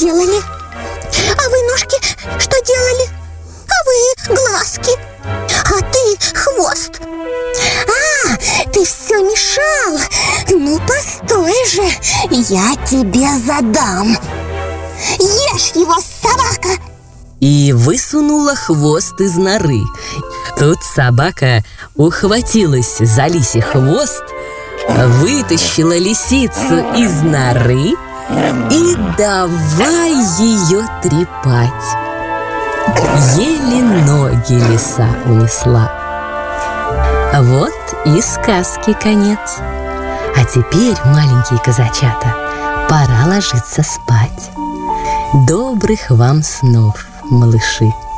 делали? А вы, ножки, что делали? А вы, глазки? А ты, хвост? А, ты все мешал. Ну, постой же, я тебе задам. Ешь его, собака! И высунула хвост из норы. Тут собака ухватилась за лисий хвост, вытащила лисицу из норы и давай ее трепать. Еле ноги лиса унесла. Вот и сказки конец. А теперь, маленькие казачата, пора ложиться спать. Добрых вам снов, малыши!